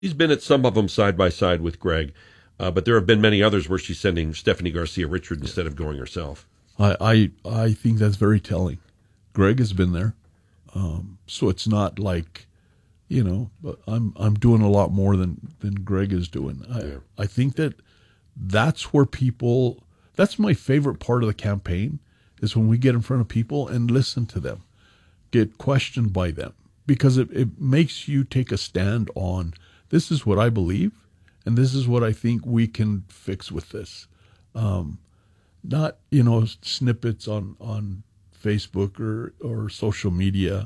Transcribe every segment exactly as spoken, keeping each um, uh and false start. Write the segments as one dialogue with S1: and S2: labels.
S1: She's been at some of them side by side with Greg, uh, but there have been many others where she's sending Stephanie Garcia Richard instead of going herself.
S2: I I, I think that's very telling. Greg has been there, um, so it's not like, you know, I'm I'm doing a lot more than, than Greg is doing. I yeah. I think that that's where people. That's my favorite part of the campaign, is when we get in front of people and listen to them, get questioned by them, because it, it makes you take a stand on, this is what I believe, and this is what I think we can fix with this. Um, not, you know, snippets on, on Facebook or, or social media,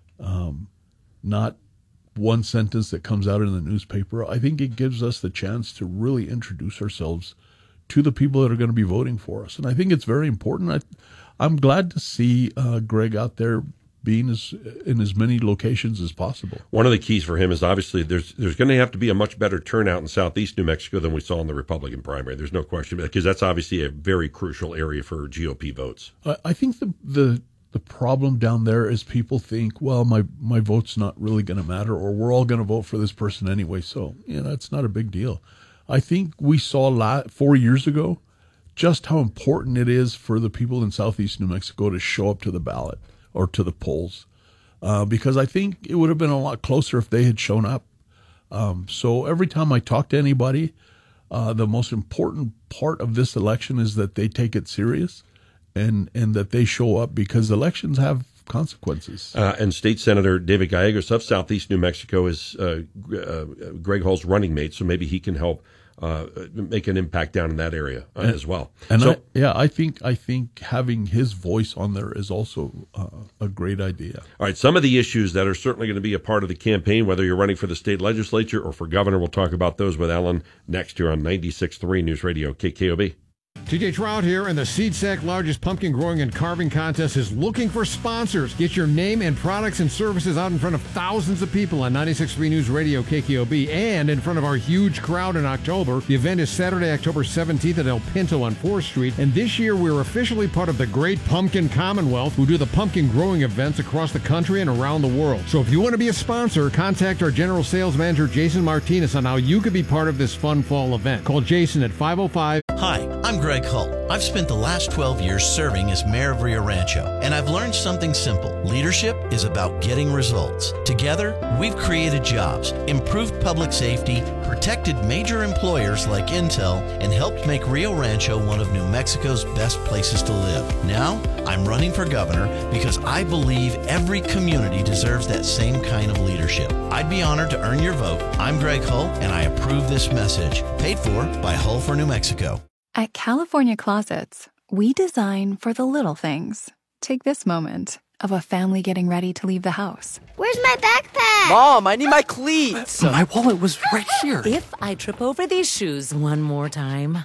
S2: um, not one sentence that comes out in the newspaper. I think it gives us the chance to really introduce ourselves to the people that are going to be voting for us. And I think it's very important. I, I'm glad to see uh, Greg out there being as, in as many locations as possible.
S1: One of the keys for him is obviously there's there's going to have to be a much better turnout in southeast New Mexico than we saw in the Republican primary. There's no question, because that's obviously a very crucial area for G O P votes.
S2: I, I think the, the the problem down there is people think, well, my, my vote's not really going to matter, or we're all going to vote for this person anyway, so you know, it's not a big deal. I think we saw four years ago just how important it is for the people in southeast New Mexico to show up to the ballot or to the polls, uh, because I think it would have been a lot closer if they had shown up. Um, so every time I talk to anybody, uh, the most important part of this election is that they take it serious and, and that they show up, because elections have consequences.
S1: Uh, and State Senator David Gallegos of southeast New Mexico is uh, uh, Greg Hull's running mate, so maybe he can help Uh, make an impact down in that area uh,
S2: and,
S1: as well.
S2: And
S1: so,
S2: I, yeah, I think I think having his voice on there is also uh, a great idea.
S1: All right, some of the issues that are certainly going to be a part of the campaign, whether you're running for the state legislature or for governor, we'll talk about those with Alan next here on ninety-six point three News Radio K K O B.
S3: T J Trout here, and the Seed Sack largest pumpkin growing and carving contest is looking for sponsors. Get your name and products and services out in front of thousands of people on ninety-six point three News Radio K K O B and in front of our huge crowd in October. The event is Saturday, October seventeenth at El Pinto on fourth Street, and this year we're officially part of the Great Pumpkin Commonwealth, who do the pumpkin growing events across the country and around the world. So if you want to be a sponsor, contact our General Sales Manager, Jason Martinez, on how you could be part of this fun fall event. Call Jason at five oh five.
S4: Hi, I'm Greg Hull. I've spent the last twelve years serving as mayor of Rio Rancho, and I've learned something simple. Leadership is about getting results. Together, we've created jobs, improved public safety, protected major employers like Intel, and helped make Rio Rancho one of New Mexico's best places to live. Now, I'm running for governor because I believe every community deserves that same kind of leadership. I'd be honored to earn your vote. I'm Greg Hull, and I approve this message. Paid for by Hull for New Mexico.
S5: At California Closets, we design for the little things. Take this moment of a family getting ready to leave the house.
S6: Where's my backpack?
S7: Mom, I need my cleats.
S8: My wallet was right here.
S9: If I trip over these shoes one more time.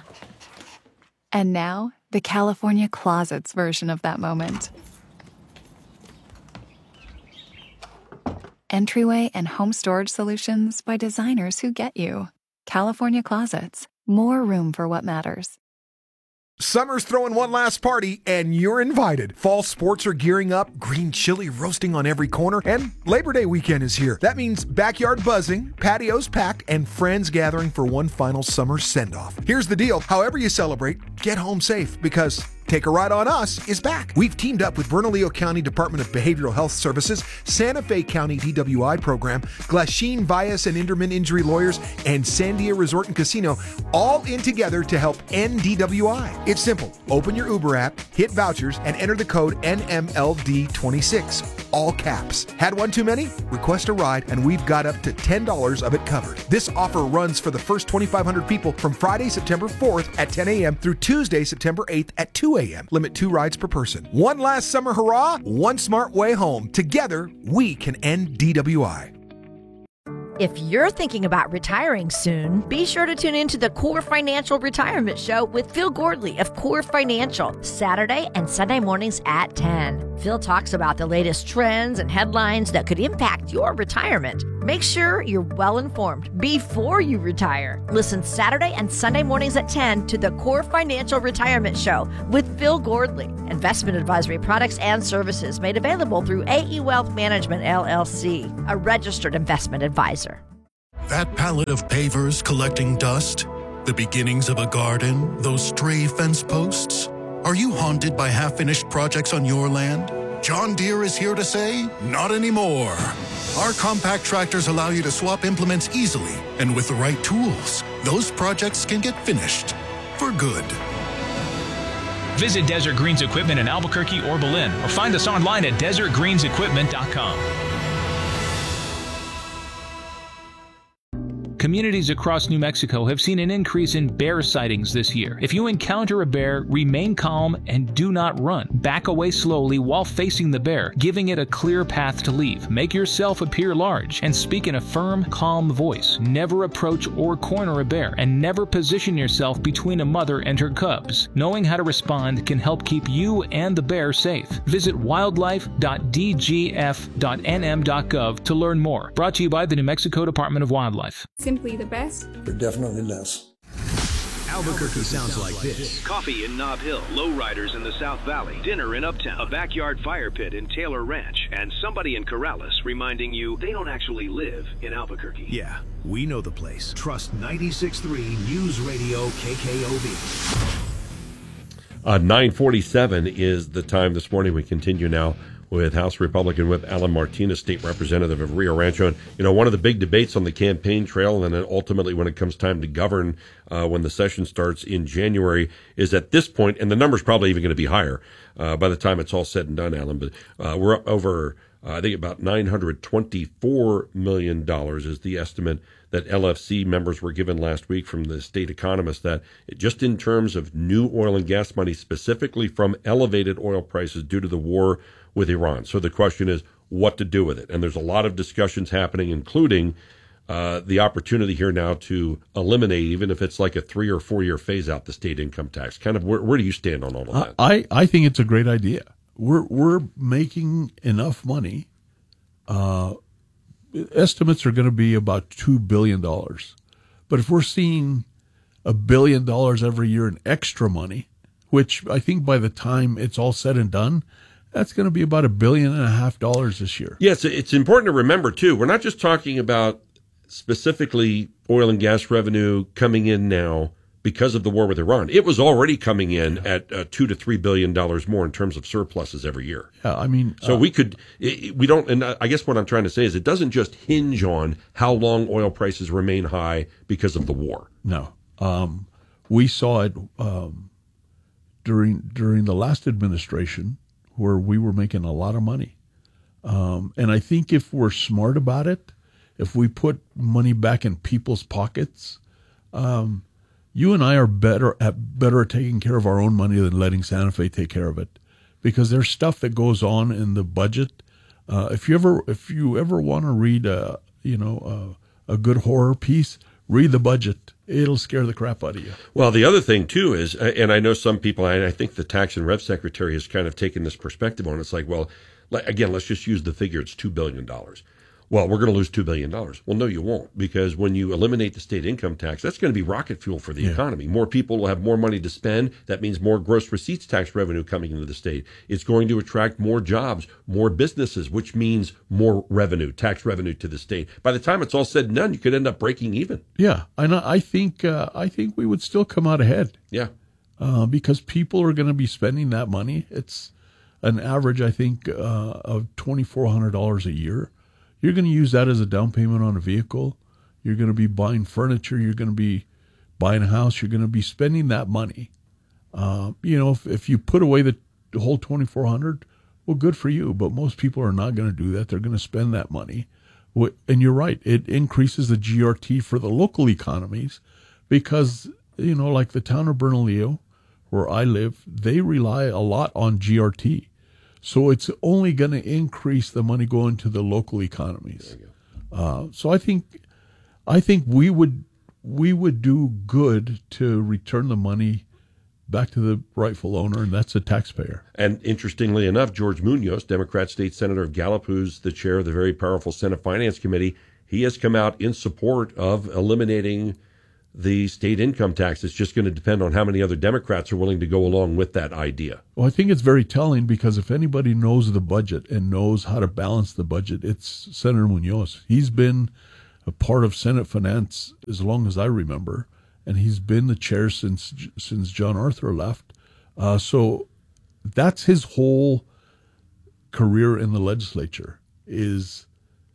S5: And now, the California Closets version of that moment. Entryway and home storage solutions by designers who get you. California Closets. More room for what matters.
S10: Summer's throwing one last party, and you're invited. Fall sports are gearing up, green chili roasting on every corner, and Labor Day weekend is here. That means backyard buzzing, patios packed, and friends gathering for one final summer send-off. Here's the deal. However you celebrate, get home safe, because Take a Ride on Us is back. We've teamed up with Bernalillo County Department of Behavioral Health Services, Santa Fe County D W I program, Glasheen Bias and Inderman Injury Lawyers, and Sandia Resort and Casino, all in together to help end D W I. It's simple. Open your Uber app, hit vouchers, and enter the code N M L D twenty-six. All caps. Had one too many? Request a ride, and we've got up to ten dollars of it covered. This offer runs for the first twenty-five hundred people from Friday, September fourth at ten a.m. through Tuesday, September eighth at two a.m. Limit two rides per person. One last summer hurrah, one smart way home. Together, we can end D W I.
S11: If you're thinking about retiring soon, be sure to tune into the Core Financial Retirement Show with Phil Gordley of Core Financial, Saturday and Sunday mornings at ten. Phil talks about the latest trends and headlines that could impact your retirement. Make sure you're well informed before you retire. Listen Saturday and Sunday mornings at ten to the Core Financial Retirement Show with Phil Gordley. Investment advisory products and services made available through A E Wealth Management, L L C, a registered investment advisor.
S6: That pallet of pavers collecting dust? The beginnings of a garden? Those stray fence posts? Are you haunted by half-finished projects on your land? John Deere is here to say, not anymore. Our compact tractors allow you to swap implements easily, and with the right tools, those projects can get finished for good.
S8: Visit Desert Greens Equipment in Albuquerque or Belen, or find us online at desert greens equipment dot com. Communities across New Mexico have seen an increase in bear sightings this year. If you encounter a bear, remain calm and do not run. Back away slowly while facing the bear, giving it a clear path to leave. Make yourself appear large and speak in a firm, calm voice. Never approach or corner a bear, and never position yourself between a mother and her cubs. Knowing how to respond can help keep you and the bear safe. Visit wildlife dot d g f dot n m dot gov to learn more. Brought to you by the New Mexico Department of Wildlife.
S12: Simply the best.
S13: They're definitely less.
S14: Albuquerque sounds like this.
S15: Coffee in Nob Hill, lowriders in the South Valley, dinner in Uptown, a backyard fire pit in Taylor Ranch, and somebody in Corrales reminding you they don't actually live in Albuquerque.
S14: Yeah, we know the place. Trust ninety-six point three News Radio K K O V.
S1: Uh, nine forty-seven is the time this morning. We continue now with House Republican Whip Alan Martinez, state representative of Rio Rancho. And, you know, one of the big debates on the campaign trail, and then ultimately when it comes time to govern, uh, when the session starts in January, is at this point, and the number's probably even going to be higher uh, by the time it's all said and done, Alan, but uh, we're up over, uh, I think, about nine hundred twenty-four million dollars is the estimate that L F C members were given last week from the state economist, that just in terms of new oil and gas money, specifically from elevated oil prices due to the war with Iran. So the question is what to do with it. And there's a lot of discussions happening, including uh, the opportunity here now to eliminate, even if it's like a three or four year phase out, the state income tax. Kind of where, where do you stand on all of that?
S2: I, I think it's a great idea. We're, we're making enough money. Uh, estimates are going to be about two billion dollars. But if we're seeing a billion dollars every year in extra money, which I think by the time it's all said and done, that's going to be about a billion and a half dollars this year.
S1: Yes, it's important to remember, too, we're not just talking about specifically oil and gas revenue coming in now because of the war with Iran. It was already coming in at uh, two to three billion dollars more in terms of surpluses every year.
S2: Yeah, I mean,
S1: so
S2: uh,
S1: we could, it, we don't, and I guess what I'm trying to say is it doesn't just hinge on how long oil prices remain high because of the war.
S2: No, um, we saw it um, during during the last administration, where we were making a lot of money. Um, and I think if we're smart about it, if we put money back in people's pockets, um, you and I are better at better at taking care of our own money than letting Santa Fe take care of it. Because there's stuff that goes on in the budget. Uh, if you ever if you ever want to read a, you know, a, a good horror piece, read the budget. It'll scare the crap out of you.
S1: Well, the other thing, too, is, and I know some people, and I think the Tax and Rev Secretary has kind of taken this perspective on it. It's like, well, again, let's just use the figure. It's two billion dollars. Well, we're going to lose two billion dollars. Well, no, you won't, because when you eliminate the state income tax, that's going to be rocket fuel for the yeah. economy. More people will have more money to spend. That means more gross receipts tax revenue coming into the state. It's going to attract more jobs, more businesses, which means more revenue, tax revenue to the state. By the time it's all said and done, you could end up breaking even.
S2: Yeah, and I think uh, I think we would still come out ahead.
S1: Yeah,
S2: uh, because people are going to be spending that money. It's an average, I think, uh, of twenty-four hundred dollars a year. You're going to use that as a down payment on a vehicle. You're going to be buying furniture. You're going to be buying a house. You're going to be spending that money. Uh, you know, if, if you put away the, the whole twenty-four hundred dollars, well, good for you. But most people are not going to do that. They're going to spend that money. And you're right. It increases the G R T for the local economies because, you know, like the town of Bernalillo, where I live, they rely a lot on G R T. So it's only going to increase the money going to the local economies. Uh, so I think, I think we would we would do good to return the money back to the rightful owner, and that's the taxpayer.
S1: And interestingly enough, George Munoz, Democrat state senator of Gallup, who's the chair of the very powerful Senate Finance Committee, he has come out in support of eliminating the state income tax. It's just going to depend on how many other Democrats are willing to go along with that idea.
S2: Well, I think it's very telling because if anybody knows the budget and knows how to balance the budget, it's Senator Munoz. He's been a part of Senate Finance as long as I remember, and he's been the chair since since John Arthur left. Uh, so that's his whole career in the legislature, is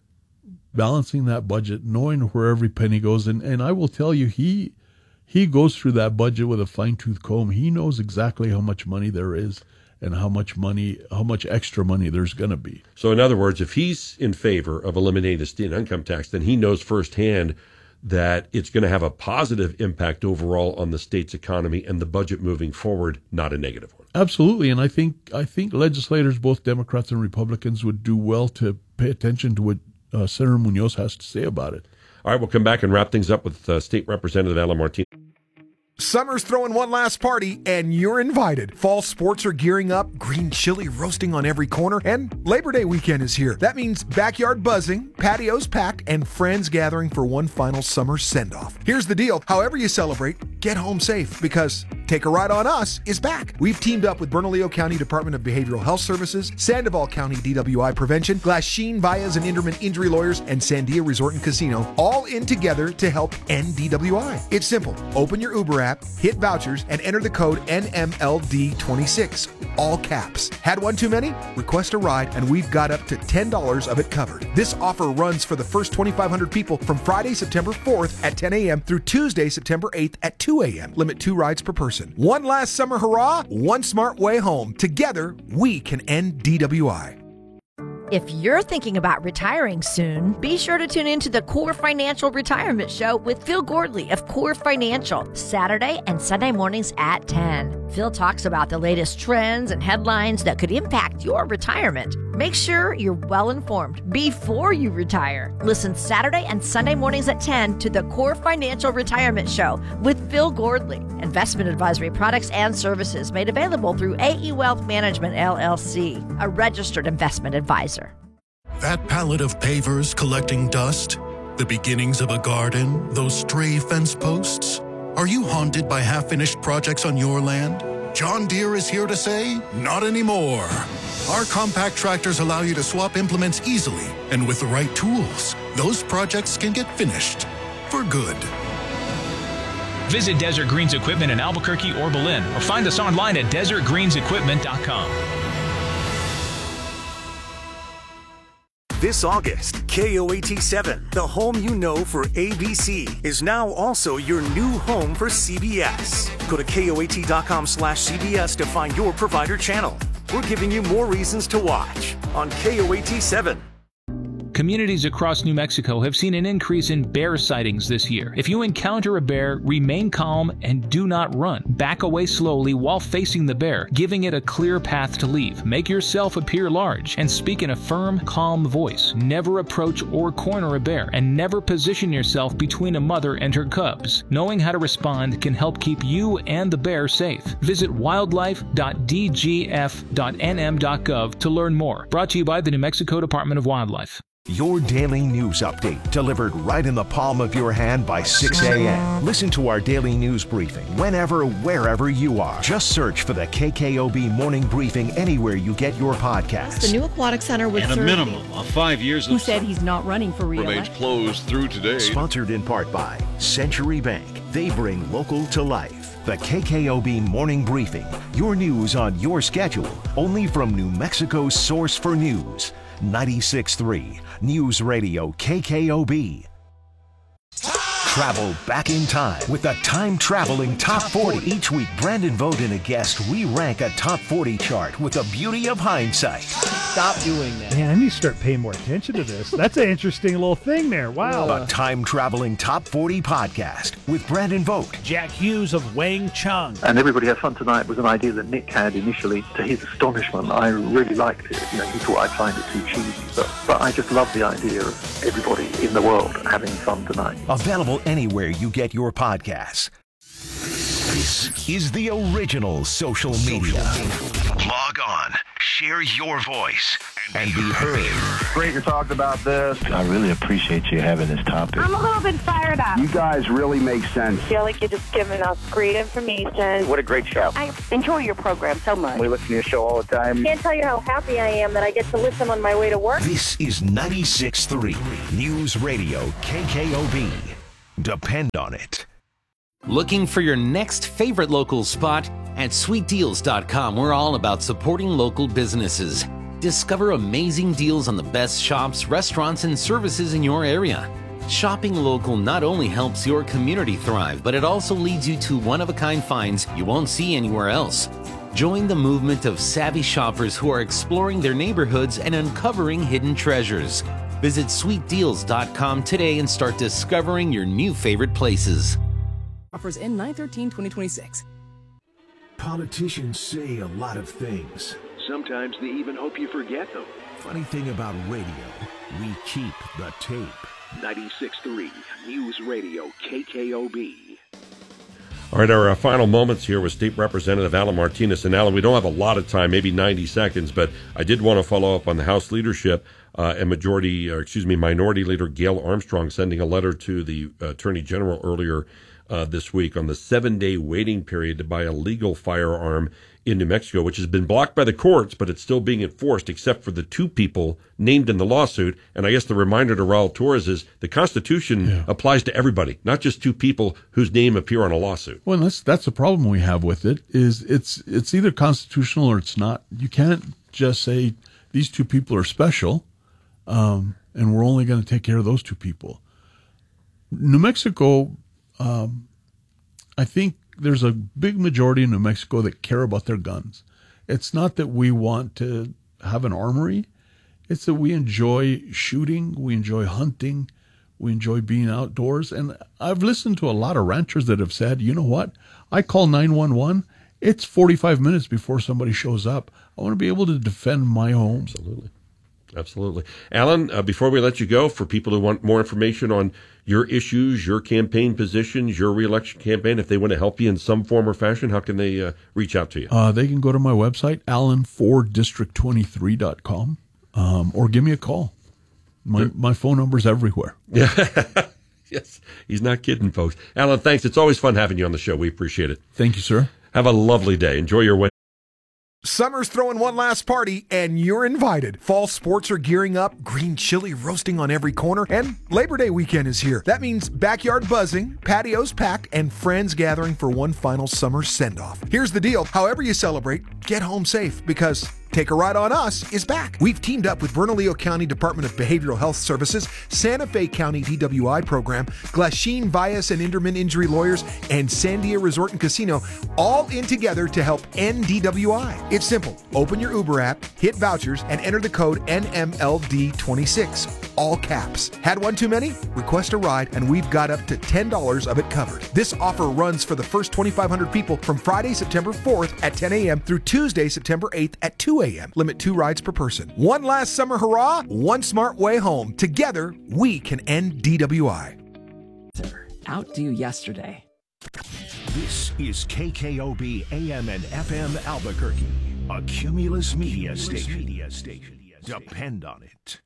S2: balancing that budget, knowing where every penny goes. And, and I will tell you, he he goes through that budget with a fine-tooth comb. He knows exactly how much money there is and how much money, how much extra money there's going to be.
S1: So in other words, if he's in favor of eliminating the state income tax, then he knows firsthand that it's going to have a positive impact overall on the state's economy and the budget moving forward, not a negative one.
S2: Absolutely, and I think I think legislators, both Democrats and Republicans, would do well to pay attention to what uh, Senator Munoz has to say about it.
S1: All right, we'll come back and wrap things up with uh, State Representative Alan Martinez.
S10: Summer's throwing one last party, and you're invited. Fall sports are gearing up, green chili roasting on every corner, and Labor Day weekend is here. That means backyard buzzing, patios packed, and friends gathering for one final summer send-off. Here's the deal. However you celebrate, get home safe, because Take a Ride on Us is back. We've teamed up with Bernalillo County Department of Behavioral Health Services, Sandoval County D W I Prevention, Glasheen, Baez and Inderman Injury Lawyers, and Sandia Resort and Casino, all in together to help end D W I. It's simple. Open your Uber app, hit vouchers, and enter the code N M L D twenty-six, all caps. Had one too many? Request a ride, and we've got up to ten dollars of it covered. This offer runs for the first twenty-five hundred people from Friday, September fourth at ten a.m. through Tuesday, September eighth at two a.m. Limit two rides per person. One last summer hurrah, one smart way home. Together, we can end D W I.
S11: If you're thinking about retiring soon, be sure to tune in to the Core Financial Retirement Show with Phil Gordley of Core Financial, Saturday and Sunday mornings at ten. Phil talks about the latest trends and headlines that could impact your retirement. Make sure you're well informed before you retire. Listen Saturday and Sunday mornings at ten to the Core Financial Retirement Show with Phil Gordley. Investment advisory products and services made available through A E Wealth Management, L L C, a registered investment advisor.
S6: That pallet of pavers collecting dust? The beginnings of a garden? Those stray fence posts? Are you haunted by half-finished projects on your land? John Deere is here to say, not anymore. Our compact tractors allow you to swap implements easily, and with the right tools, those projects can get finished for good.
S8: Visit Desert Greens Equipment in Albuquerque or Berlin, or find us online at desert greens equipment dot com.
S12: This August, K O A T seven, the home you know for A B C, is now also your new home for C B S. Go to K O A T dot com slash C B S to find your provider channel. We're giving you more reasons to watch on K O A T seven.
S8: Communities across New Mexico have seen an increase in bear sightings this year. If you encounter a bear, remain calm and do not run. Back away slowly while facing the bear, giving it a clear path to leave. Make yourself appear large and speak in a firm, calm voice. Never approach or corner a bear, and never position yourself between a mother and her cubs. Knowing how to respond can help keep you and the bear safe. Visit wildlife dot d g f dot n m dot gov to learn more. Brought to you by the New Mexico Department of Wildlife.
S14: Your daily news update delivered right in the palm of your hand by six a.m. Listen to our daily news briefing whenever, wherever you are. Just search for the K K O B Morning Briefing anywhere you get your podcasts.
S13: The new aquatic center would
S16: and a minimum of five years
S13: who said he's not running for re-election.
S16: Remains closed through today.
S14: Sponsored in part by Century Bank. They bring local to life. The K K O B Morning Briefing. Your news on your schedule. Only from New Mexico's source for news. ninety-six point three News Radio K K O B. Travel back in time with the time-traveling Top forty. Each week, Brandon Vogt and a guest re-rank a Top forty chart with the beauty of hindsight.
S17: Stop doing that.
S18: Man, I need to start paying more attention to this. That's an interesting little thing there. Wow.
S14: A time-traveling Top forty podcast with Brandon Vogt.
S19: Jack Hughes of Wang Chung.
S20: And Everybody Has Fun Tonight was an idea that Nick had initially. To his astonishment, I really liked it. You know, he thought I'd find it too cheesy. But, but I just love the idea of everybody in the world having fun tonight.
S14: Available anywhere you get your podcasts. This is the original social media. Log on, share your voice and be heard.
S17: Great to talk about this. I really appreciate you having this topic.
S21: I'm a little bit fired up.
S17: You guys really make sense.
S21: I feel like you're just giving us great information.
S17: What a great show.
S21: I enjoy your program so much.
S17: We listen to your show all the time.
S21: Can't tell you how happy I am that I get to listen on my way to work.
S14: This is ninety-six point three News Radio K K O B. Depend on it.
S22: Looking for your next favorite local spot? At sweet deals dot com, we're all about supporting local businesses. Discover amazing deals on the best shops, restaurants, and services in your area. Shopping local not only helps your community thrive, but it also leads you to one-of-a-kind finds you won't see anywhere else. Join the movement of savvy shoppers who are exploring their neighborhoods and uncovering hidden treasures. Visit sweet deals dot com today and start discovering your new favorite places.
S23: Offers end nine thirteen twenty twenty-six.
S14: Politicians say a lot of things.
S15: Sometimes they even hope you forget them.
S14: Funny thing about radio, we keep the tape.
S15: ninety-six point three News Radio K K O B.
S1: All right, our uh, final moments here with State Representative Alan Martinez. And Alan, we don't have a lot of time, maybe ninety seconds, but I did want to follow up on the House leadership uh, and majority, or excuse me, Minority Leader Gail Armstrong sending a letter to the uh, Attorney General earlier uh, this week on the seven-day waiting period to buy a legal firearm in New Mexico, which has been blocked by the courts, but it's still being enforced except for the two people named in the lawsuit. And I guess the reminder to Raul Torres is the Constitution yeah. applies to everybody, not just two people whose name appear on a lawsuit.
S2: Well, that's that's the problem we have with it, is it's it's either constitutional or it's not. You can't just say these two people are special, um, and we're only going to take care of those two people. New Mexico, um, I think, there's a big majority in New Mexico that care about their guns. It's not that we want to have an armory. It's that we enjoy shooting, we enjoy hunting, we enjoy being outdoors. And I've listened to a lot of ranchers that have said, you know what? I call nine one one. It's forty-five minutes before somebody shows up. I want to be able to defend my home.
S1: Absolutely. Absolutely. Alan, uh, before we let you go, for people who want more information on your issues, your campaign positions, your reelection campaign, if they want to help you in some form or fashion, how can they uh, reach out to you?
S2: Uh, they can go to my website, alan four district twenty-three dot com, um, or give me a call. My sure. my phone number's everywhere.
S1: Yeah. Yes, he's not kidding, folks. Alan, thanks. It's always fun having you on the show. We appreciate it.
S2: Thank you, sir.
S1: Have a lovely day. Enjoy your Wednesday.
S10: Summer's throwing one last party, and you're invited. Fall sports are gearing up, green chili roasting on every corner, and Labor Day weekend is here. That means backyard buzzing, patios packed, and friends gathering for one final summer send-off. Here's the deal. However you celebrate, get home safe, because Take a Ride on Us is back. We've teamed up with Bernalillo County Department of Behavioral Health Services, Santa Fe County D W I program, Glasheen Bias and Inderman Injury Lawyers, and Sandia Resort and Casino, all in together to help end D W I. It's simple. Open your Uber app, hit vouchers, and enter the code N M L D twenty-six. All caps. Had one too many? Request a ride, and we've got up to ten dollars of it covered. This offer runs for the first twenty-five hundred people from Friday, September fourth at ten a.m. through Tuesday, September eighth at two a.m. Limit two rides per person. One last summer hurrah, one smart way home. Together, we can end D W I.
S13: Outdo yesterday.
S14: This is K K O B A M and F M Albuquerque, a Cumulus Media Station. Depend on it.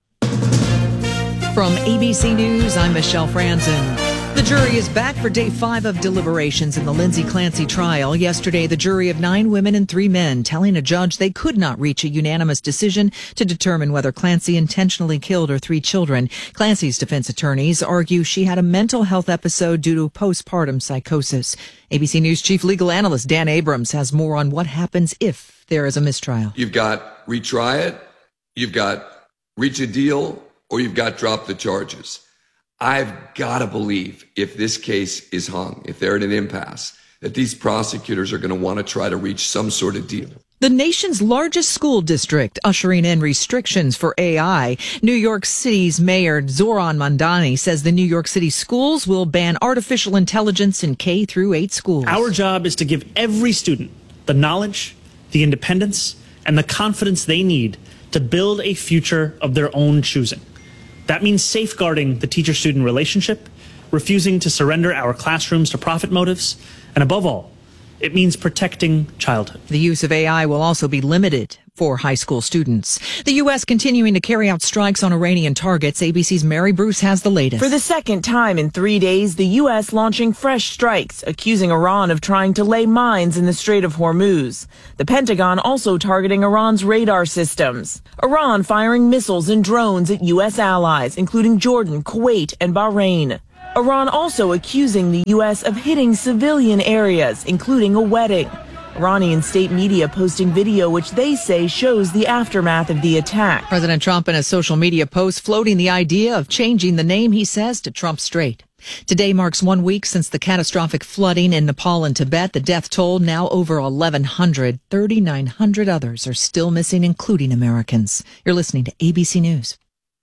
S24: From A B C News, I'm Michelle Franzen. The jury is back for day five of deliberations in the Lindsay Clancy trial. Yesterday, the jury of nine women and three men telling a judge they could not reach a unanimous decision to determine whether Clancy intentionally killed her three children. Clancy's defense attorneys argue she had a mental health episode due to postpartum psychosis. A B C News chief legal analyst Dan Abrams has more on what happens if there is a mistrial.
S25: You've got retry it, you've got reach a deal, or you've got drop the charges. I've got to believe if this case is hung, if they're at an impasse, that these prosecutors are going to want to try to reach some sort of deal.
S24: The nation's largest school district ushering in restrictions for A I. New York City's Mayor Zoran Mandani says the New York City schools will ban artificial intelligence in K through eight schools.
S19: Our job is to give every student the knowledge, the independence, and the confidence they need to build a future of their own choosing. That means safeguarding the teacher-student relationship, refusing to surrender our classrooms to profit motives, and above all, It means protecting childhood.
S24: The use of A I will also be limited for high school students. The U S continuing to carry out strikes on Iranian targets. A B C's Mary Bruce has the latest.
S3: For the second time in three days, the U S launching fresh strikes, accusing Iran of trying to lay mines in the Strait of Hormuz. The Pentagon also targeting Iran's radar systems. Iran firing missiles and drones at U S allies, including Jordan, Kuwait, and Bahrain. Iran also accusing the U S of hitting civilian areas, including a wedding. Iranian state media posting video which they say shows the aftermath of the attack.
S24: President Trump in a social media post floating the idea of changing the name, he says, to Trump Strait. Today marks one week since the catastrophic flooding in Nepal and Tibet. The death toll now over eleven hundred. thirty-nine hundred others are still missing, including Americans. You're listening to A B C News.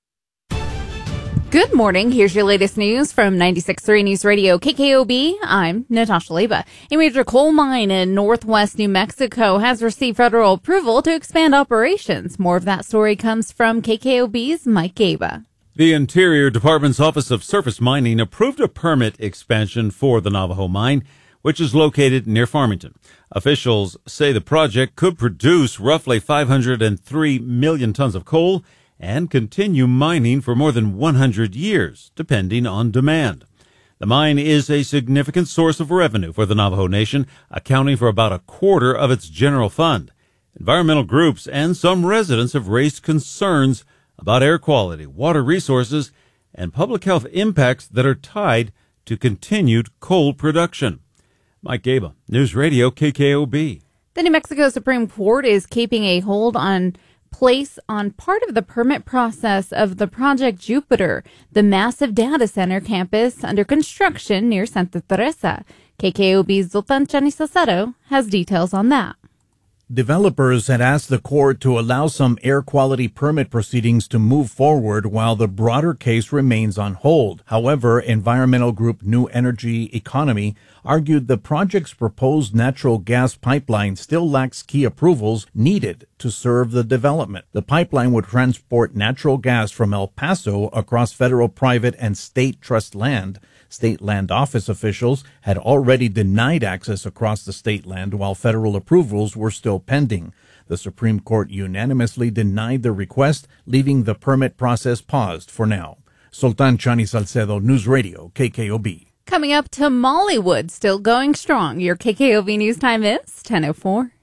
S4: Good morning. Here's your latest news from ninety-six point three News Radio K K O B. I'm Natasha Leba. A major coal mine in northwest New Mexico has received federal approval to expand operations. More of that story comes from K K O B's Mike Gaba.
S5: The Interior Department's Office of Surface Mining approved a permit expansion for the Navajo mine, which is located near Farmington. Officials say the project could produce roughly five hundred three million tons of coal and continue mining for more than one hundred years, depending on demand. The mine is a significant source of revenue for the Navajo Nation, accounting for about a quarter of its general fund. Environmental groups and some residents have raised concerns about air quality, water resources, and public health impacts that are tied to continued coal production. Mike Gaba, News Radio K K O B.
S4: The New Mexico Supreme Court is keeping a hold on place on part of the permit process of the Project Jupiter, the massive data center campus under construction near Santa Teresa. K K O B's Zoltan Chanisasato has details on that.
S7: Developers had asked the court to allow some air quality permit proceedings to move forward while the broader case remains on hold. However, environmental group New Energy Economy argued the project's proposed natural gas pipeline still lacks key approvals needed to serve the development. The pipeline would transport natural gas from El Paso across federal, private, and state trust land. State land office officials had already denied access across the state land while federal approvals were still pending. The Supreme Court unanimously denied the request, leaving the permit process paused for now. Sultan Chani Salcedo, News Radio, K K O B.
S4: Coming up to Mollywood, still going strong. Your K K O B News time is ten oh four.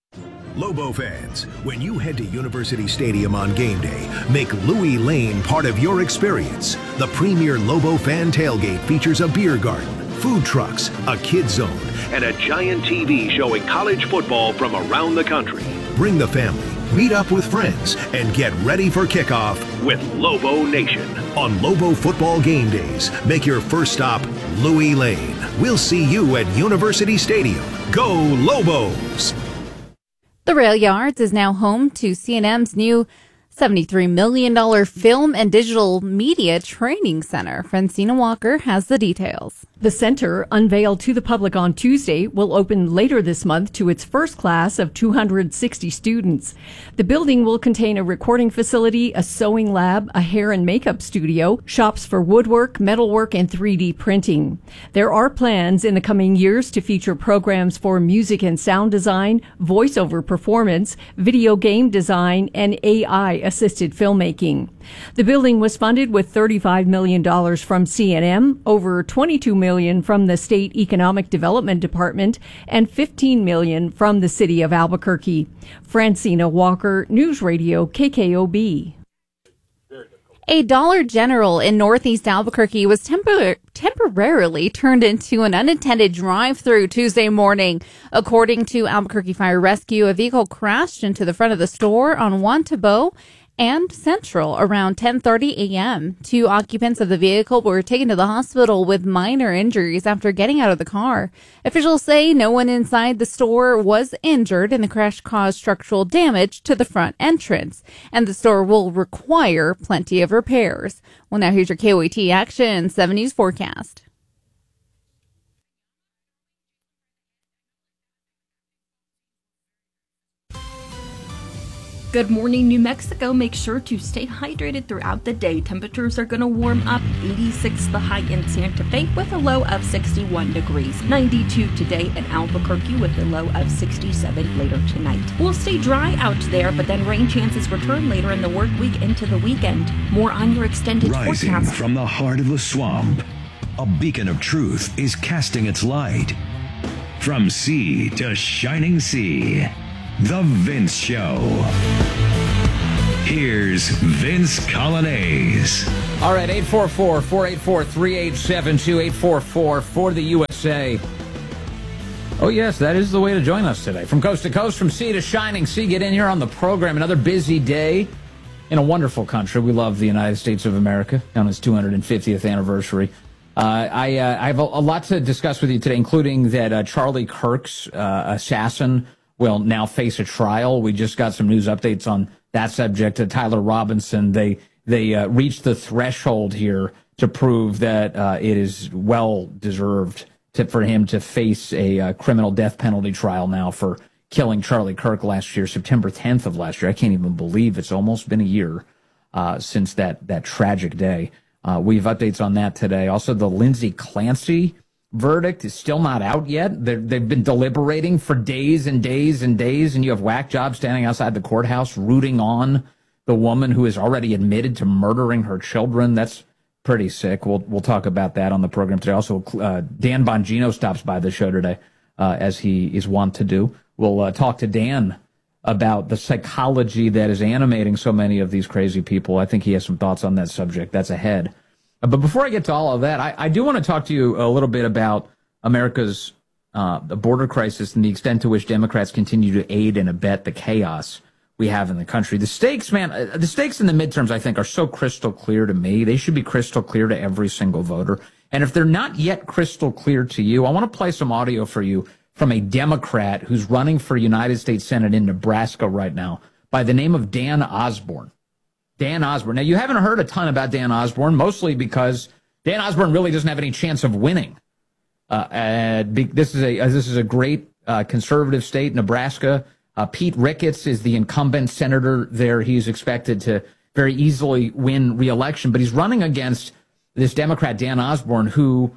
S9: Lobo fans, when you head to University Stadium on game day, make Louis Lane part of your experience. The premier Lobo fan tailgate features a beer garden, food trucks, a kid zone,
S15: and a giant T V showing college football from around the country.
S9: Bring the family, meet up with friends, and get ready for kickoff
S15: with Lobo Nation.
S9: On Lobo football game days, make your first stop Louis Lane. We'll see you at University Stadium. Go Lobos!
S4: The Rail Yards is now home to C and M's new seventy-three million dollars Film and Digital Media Training Center. Francina Walker has the details.
S26: The center, unveiled to the public on Tuesday, will open later this month to its first class of two hundred sixty students. The building will contain a recording facility, a sewing lab, a hair and makeup studio, shops for woodwork, metalwork, and three D printing. There are plans in the coming years to feature programs for music and sound design, voiceover performance, video game design, and A I-assisted filmmaking. The building was funded with thirty-five million dollars from C and M, over twenty-two million dollars from the State Economic Development Department, and fifteen million dollars from the City of Albuquerque. Francina Walker, News Radio K K O B.
S4: A Dollar General in Northeast Albuquerque was tempor- temporarily turned into an unintended drive-through Tuesday morning. According to Albuquerque Fire Rescue, a vehicle crashed into the front of the store on Juan Tabo and Central around ten thirty a.m. Two occupants of the vehicle were taken to the hospital with minor injuries after getting out of the car. Officials say no one inside the store was injured, and the crash caused structural damage to the front entrance, and the store will require plenty of repairs. Well, now here's your K O A T Action seven News forecast.
S6: Good morning, New Mexico. Make sure to stay hydrated throughout the day. Temperatures are going to warm up. eighty-six the high in Santa Fe with a low of sixty-one degrees. ninety-two today in Albuquerque with a low of sixty-seven later tonight. We'll stay dry out there, but then rain chances return later in the work week into the weekend. More on your extended
S8: Rising
S6: forecast.
S8: from the heart of the swamp, a beacon of truth is casting its light. From sea to shining sea, The Vince Show. Here's Vince Colonnese.
S11: All right, eight four four, four eight four, three eight seven two, eight four four for the U S A. Oh, yes, that is the way to join us today. From coast to coast, from sea to shining sea, get in here on the program. Another busy day in a wonderful country. We love the United States of America on its two hundred fiftieth anniversary. Uh, I, uh, I have a, a lot to discuss with you today, including that uh, Charlie Kirk's uh, assassin will now face a trial. We just got some news updates on that subject. Uh, Tyler Robinson, they they uh, reached the threshold here to prove that uh, it is well deserved to, for him to face a uh, criminal death penalty trial now for killing Charlie Kirk last year, September tenth of last year. I can't even believe it's almost been a year uh, since that that tragic day. Uh, we have updates on that today. Also, the Lindsay Clancy verdict is still not out yet. They're, they've been deliberating for days and days and days, and you have whack jobs standing outside the courthouse rooting on the woman who is already admitted to murdering her children. That's pretty sick. We'll we'll talk about that on the program today. Also, uh, Dan Bongino stops by the show today, uh, as he is wont to do. We'll uh, talk to Dan about the psychology that is animating so many of these crazy people. I think he has some thoughts on that subject. That's ahead. Uh, but before I get to all of that, I, I do want to talk to you a little bit about America's uh, border crisis and the extent to which Democrats continue to aid and abet the chaos we have in the country. The stakes, man, uh, the stakes in the midterms, I think, are so crystal clear to me. They should be crystal clear to every single voter. And if they're not yet crystal clear to you, I want to play some audio for you from a Democrat who's running for United States Senate in Nebraska right now by the name of Dan Osborne. Dan Osborne. Now, you haven't heard a ton about Dan Osborne, mostly because Dan Osborne really doesn't have any chance of winning. Uh, uh, this is a uh, this is a great uh, conservative state, Nebraska. Uh, Pete Ricketts is the incumbent senator there. He's expected to very easily win re-election, but he's running against this Democrat, Dan Osborne, who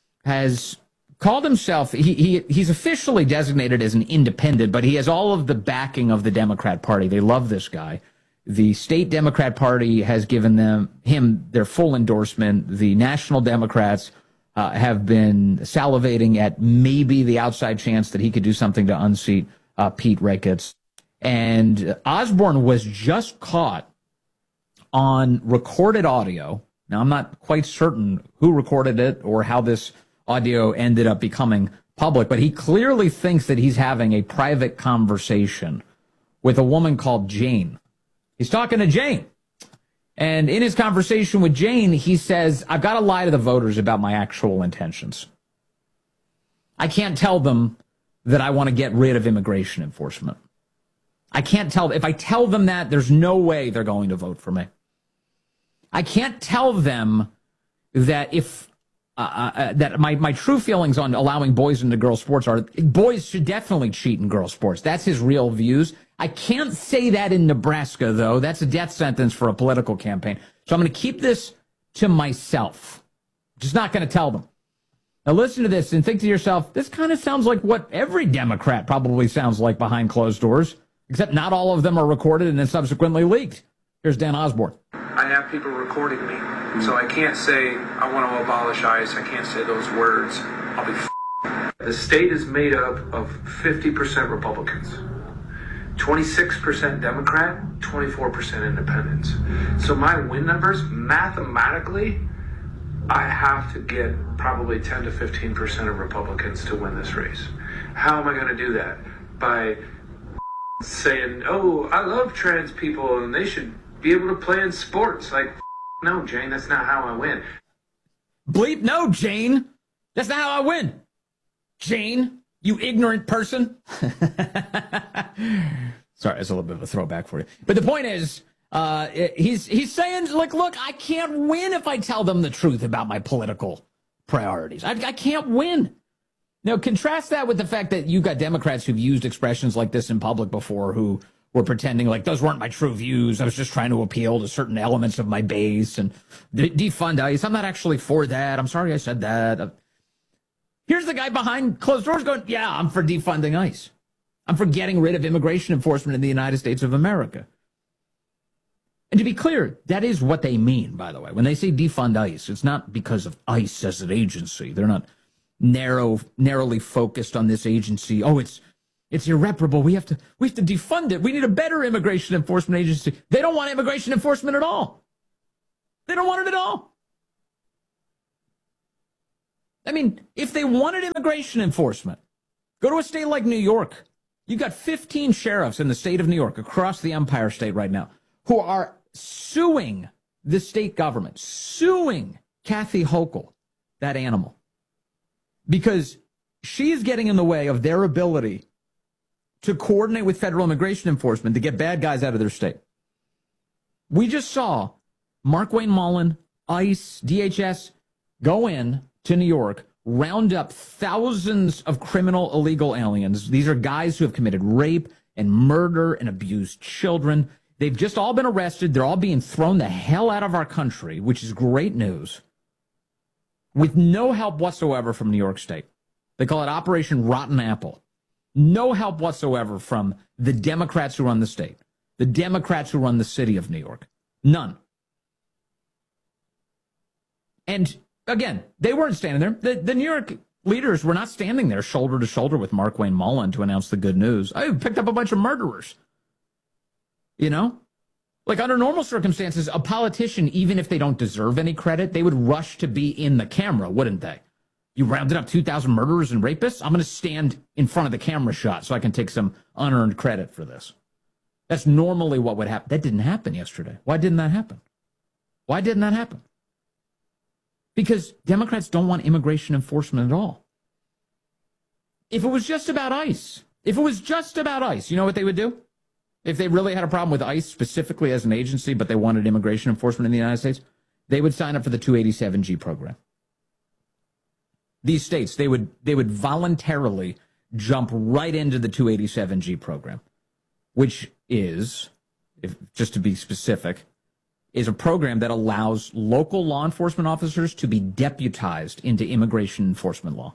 S11: has called himself, he, he he's officially designated as an independent, but he has all of the backing of the Democrat Party. They love this guy. The state Democrat Party has given them him their full endorsement. The national Democrats uh, have been salivating at maybe the outside chance that he could do something to unseat uh, Pete Ricketts. And Osborne was just caught on recorded audio. Now, I'm not quite certain who recorded it or how this audio ended up becoming public, but he clearly thinks that he's having a private conversation with a woman called Jane. He's talking to Jane. And in his conversation with Jane, he says, I've got to lie to the voters about my actual intentions. I can't tell them that I want to get rid of immigration enforcement. I can't tell, if I tell them that, there's no way they're going to vote for me. I can't tell them that if Uh, uh, that my, my true feelings on allowing boys into girls' sports are boys should definitely cheat in girls' sports. That's his real views. I can't say that in Nebraska, though. That's a death sentence for a political campaign. So I'm going to keep this to myself. Just not going to tell them. Now listen to this and think to yourself, this kind of sounds like what every Democrat probably sounds like behind closed doors, except not all of them are recorded and then subsequently leaked. Here's Dan Osborne.
S12: I have people recording me. So I can't say, I want to abolish ICE. I can't say those words. I'll be f***ed. The state is made up of fifty percent Republicans, twenty-six percent Democrat, twenty-four percent independents. So my win numbers, mathematically, I have to get probably ten to fifteen percent of Republicans to win this race. How am I going to do that? By saying, oh, I love trans people and they should be able to play in sports. Like, no, Jane, that's not how I win.
S11: Bleep, no, Jane. That's not how I win. Jane, you ignorant person. Sorry, that's a little bit of a throwback for you. But the point is, uh, he's he's saying, like, look, I can't win if I tell them the truth about my political priorities. I, I can't win. Now, contrast that with the fact that you've got Democrats who've used expressions like this in public before who were pretending like those weren't my true views. I was just trying to appeal to certain elements of my base and de- defund ICE. I'm not actually for that. I'm sorry I said that. Here's the guy behind closed doors going, yeah, I'm for defunding ICE. I'm for getting rid of immigration enforcement in the United States of America. And to be clear, that is what they mean, by the way. When they say defund ICE, it's not because of ICE as an agency. They're not narrow, narrowly focused on this agency. Oh, it's it's irreparable. We have to we have to defund it. We need a better immigration enforcement agency. They don't want immigration enforcement at all. They don't want it at all. I mean, if they wanted immigration enforcement, go to a state like New York. You've got fifteen sheriffs in the state of New York, across the Empire State right now, who are suing the state government, suing Kathy Hochul, that animal, because she is getting in the way of their ability to coordinate with federal immigration enforcement to get bad guys out of their state. We just saw Markwayne Mullin, ICE, D H S go in to New York, round up thousands of criminal illegal aliens. These are guys who have committed rape and murder and abused children. They've just all been arrested. They're all being thrown the hell out of our country, which is great news, with no help whatsoever from New York State. They call it Operation Rotten Apple. No help whatsoever from the Democrats who run the state, the Democrats who run the city of New York. None. And again, they weren't standing there. The, the New York leaders were not standing there shoulder to shoulder with Markwayne Mullin to announce the good news. I picked up a bunch of murderers. You know, like under normal circumstances, a politician, even if they don't deserve any credit, they would rush to be in the camera, wouldn't they? You rounded up two thousand murderers and rapists. I'm going to stand in front of the camera shot so I can take some unearned credit for this. That's normally what would happen. That didn't happen yesterday. Why didn't that happen? Why didn't that happen? Because Democrats don't want immigration enforcement at all. If it was just about ICE, if it was just about ICE, you know what they would do? If they really had a problem with ICE specifically as an agency, but they wanted immigration enforcement in the United States, they would sign up for the two eighty-seven G program. These states, they would they would voluntarily jump right into the two eighty-seven G program, which is, if, just to be specific, is a program that allows local law enforcement officers to be deputized into immigration enforcement law.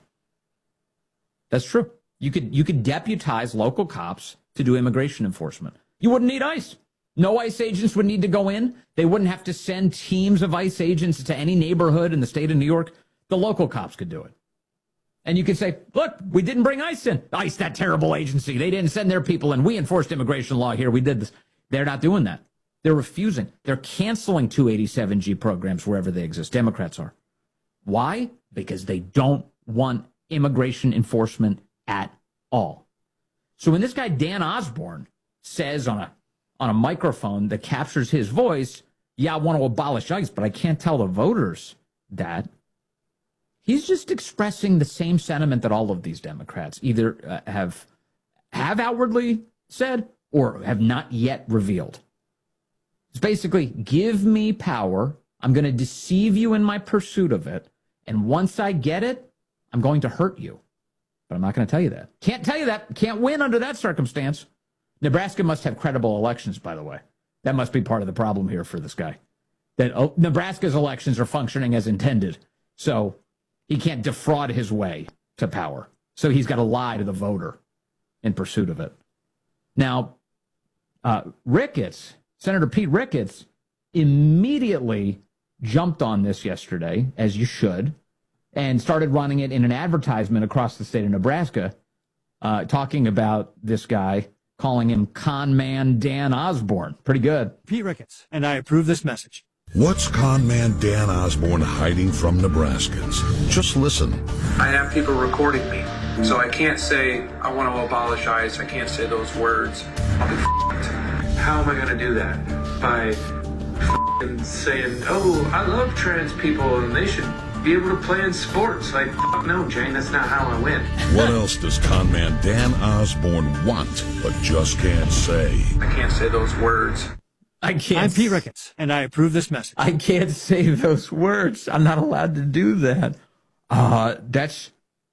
S11: That's true. You could you could deputize local cops to do immigration enforcement. You wouldn't need ICE. No ICE agents would need to go in. They wouldn't have to send teams of ICE agents to any neighborhood in the state of New York. The local cops could do it. And you could say, look, we didn't bring ICE in. ICE, that terrible agency. They didn't send their people in. We enforced immigration law here. We did this. They're not doing that. They're refusing. They're canceling two eighty-seven G programs wherever they exist. Democrats are. Why? Because they don't want immigration enforcement at all. So when this guy Dan Osborne says on a on a microphone that captures his voice, yeah, I want to abolish ICE, but I can't tell the voters that, he's just expressing the same sentiment that all of these Democrats either uh, have have outwardly said or have not yet revealed. It's basically, give me power. I'm going to deceive you in my pursuit of it. And once I get it, I'm going to hurt you. But I'm not going to tell you that. Can't tell you that. Can't win under that circumstance. Nebraska must have credible elections, by the way. That must be part of the problem here for this guy. That oh, Nebraska's elections are functioning as intended. So he can't defraud his way to power. So he's got to lie to the voter in pursuit of it. Now, uh, Ricketts, Senator Pete Ricketts, immediately jumped on this yesterday, as you should, and started running it in an advertisement across the state of Nebraska, uh, talking about this guy, calling him con man Dan Osborne. Pretty good.
S16: Pete Ricketts, and I approve this message.
S17: What's con man Dan Osborne hiding from Nebraskans? Just listen.
S12: I have people recording me, so I can't say I want to abolish ICE. I can't say those words. I'll be f***ed. How am I going to do that? By f***ing saying, oh, I love trans people and they should be able to play in sports. Like, fuck no, Jane, that's not how I win.
S17: What else does con man Dan Osborne want, but just can't say?
S12: I can't say those words.
S11: I can't.
S16: I'm Pete Ricketts, and I approve this message.
S11: I can't say those words. I'm not allowed to do that. Uh, that's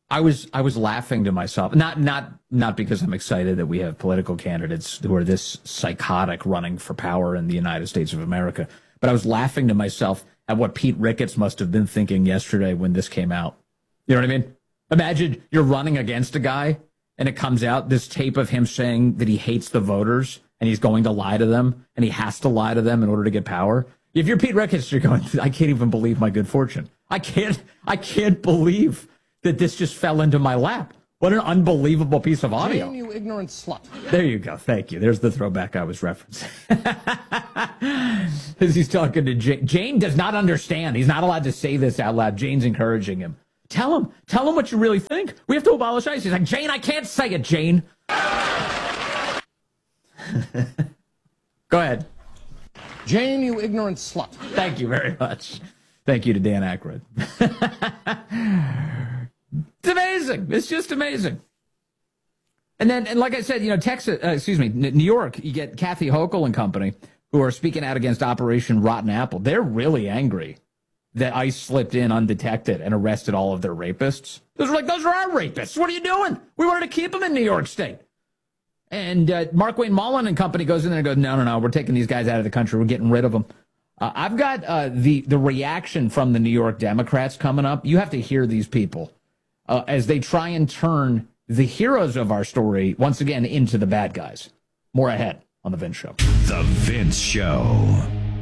S11: I was I was laughing to myself, not not not because I'm excited that we have political candidates who are this psychotic running for power in the United States of America, but I was laughing to myself at what Pete Ricketts must have been thinking yesterday when this came out. You know what I mean? Imagine you're running against a guy and it comes out, this tape of him saying that he hates the voters and he's going to lie to them and he has to lie to them in order to get power. If you're Pete Ricketts, you're going, I can't even believe my good fortune. I can't, I can't believe that this just fell into my lap. What an unbelievable piece of audio.
S2: Jane, you ignorant slut.
S11: There you go. Thank you. There's the throwback I was referencing. As he's talking to Jane. Jane does not understand. He's not allowed to say this out loud. Jane's encouraging him. Tell him. Tell him what you really think. We have to abolish ICE. He's like, Jane, I can't say it, Jane. Go ahead.
S2: Jane, you ignorant slut.
S11: Thank you very much. Thank you to Dan Aykroyd. It's amazing. It's just amazing. And then, and like I said, you know, Texas, uh, excuse me, New York, you get Kathy Hochul and company who are speaking out against Operation Rotten Apple. They're really angry that ICE slipped in undetected and arrested all of their rapists. Those are like, those are our rapists. What are you doing? We wanted to keep them in New York State. And uh, Mark Wayne Mullen and company goes in there and goes, no, no, no, we're taking these guys out of the country. We're getting rid of them. Uh, I've got uh, the, the reaction from the New York Democrats coming up. You have to hear these people uh, as they try and turn the heroes of our story, once again, into the bad guys. More ahead on The Vince Show.
S8: The Vince Show.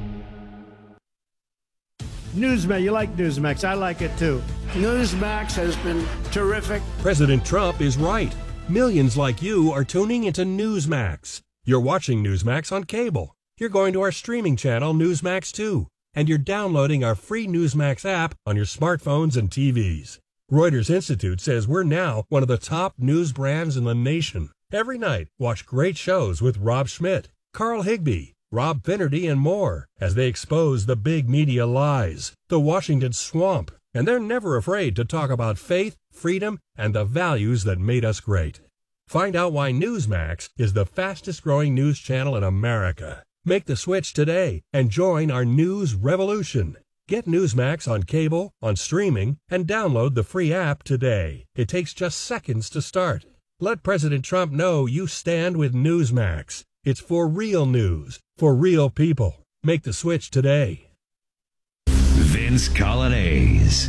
S18: Newsmax, you like Newsmax. I like it too. Newsmax has been terrific.
S20: President Trump is right. Millions like you are tuning into Newsmax. You're watching Newsmax on cable. You're going to our streaming channel, Newsmax two. And you're downloading our free Newsmax app on your smartphones and T Vs. Reuters Institute says we're now one of the top news brands in the nation. Every night, watch great shows with Rob Schmidt, Carl Higbie, Rob Finnerty, and more as they expose the big media lies, the Washington swamp, and they're never afraid to talk about faith, freedom, and the values that made us great. Find out why Newsmax is the fastest-growing news channel in America. Make the switch today and join our news revolution. Get Newsmax on cable, on streaming, and download the free app today. It takes just seconds to start. Let President Trump know you stand with Newsmax. It's for real news, for real people. Make the switch today.
S8: Vince Colonnese.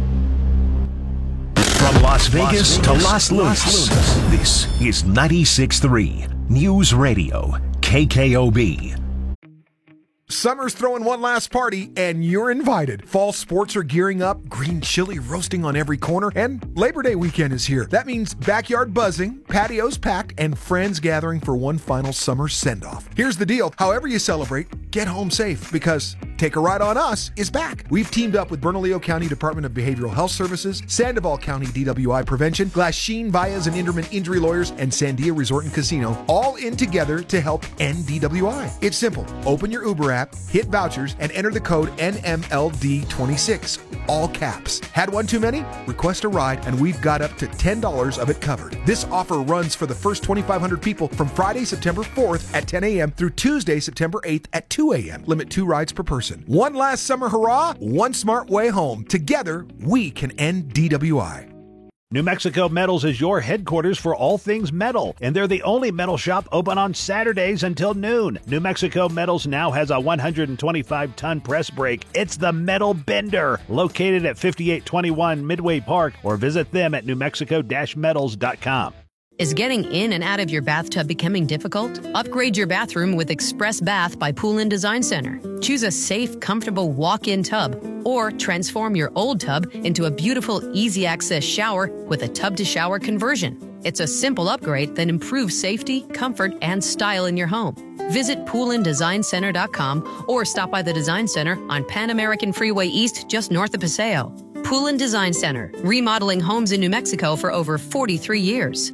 S14: From Las Vegas, Las Vegas to Las Lunas, Las this is ninety-six point three News Radio, K K O B.
S10: Summer's throwing one last party, and you're invited. Fall sports are gearing up, green chili roasting on every corner, and Labor Day weekend is here. That means backyard buzzing, patios packed, and friends gathering for one final summer send-off. Here's the deal. However you celebrate, get home safe, because Take a Ride on Us is back. We've teamed up with Bernalillo County Department of Behavioral Health Services, Sandoval County D W I Prevention, Glasheen, Baez, and Inderman Injury Lawyers, and Sandia Resort and Casino, all in together to help end D W I. It's simple. Open your Uber app, hit vouchers, and enter the code N M L D twenty-six, all caps. Had one too many? Request a ride, and we've got up to ten dollars of it covered. This offer runs for the first twenty-five hundred people from Friday, September fourth at ten a.m. through Tuesday, September eighth at two a.m. Limit two rides per person. One last summer hurrah, one smart way home. Together, we can end D W I.
S21: New Mexico Metals is your headquarters for all things metal, and they're the only metal shop open on Saturdays until noon. New Mexico Metals now has a one hundred twenty-five ton press brake. It's the Metal Bender, located at fifty-eight twenty-one Midway Park, or visit them at new mexico dash metals dot com.
S22: Is getting in and out of your bathtub becoming difficult? Upgrade your bathroom with Express Bath by Pool and Design Center. Choose a safe, comfortable walk-in tub, or transform your old tub into a beautiful, easy-access shower with a tub-to-shower conversion. It's a simple upgrade that improves safety, comfort, and style in your home. Visit pool and design center dot com or stop by the Design Center on Pan American Freeway East, just north of Paseo. Pool and Design Center, remodeling homes in New Mexico for over forty-three years.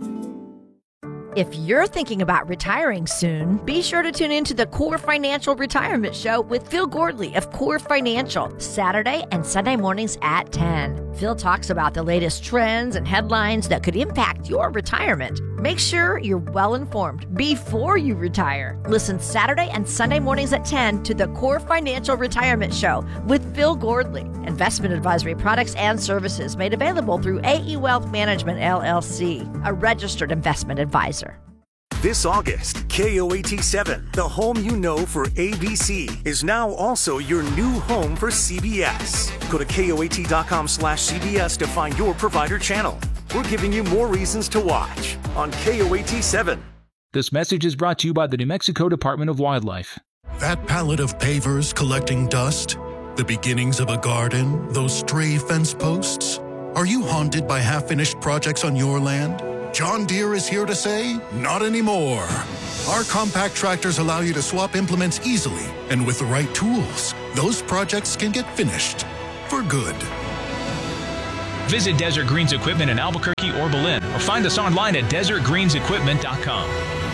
S23: If you're thinking about retiring soon, be sure to tune into the Core Financial Retirement Show with Phil Gordley of Core Financial, Saturday and Sunday mornings at ten. Phil talks about the latest trends and headlines that could impact your retirement. Make sure you're well informed before you retire. Listen Saturday and Sunday mornings at ten to the Core Financial Retirement Show with Phil Gordley. Investment advisory products and services made available through A E Wealth Management, L L C, a registered investment advisor.
S1: This August, K O A T seven, the home you know for A B C, is now also your new home for C B S. Go to K O A T dot com slash C B S to find your provider channel. We're giving you more reasons to watch on K O A T seven.
S3: This message is brought to you by the New Mexico Department of Wildlife.
S13: That pallet of pavers collecting dust, the beginnings of a garden, those stray fence posts. Are you haunted by half-finished projects on your land? John Deere is here to say, not anymore. Our compact tractors allow you to swap implements easily, and with the right tools, those projects can get finished for good.
S3: Visit Desert Greens Equipment in Albuquerque or Belen, or find us online at desert greens equipment dot com.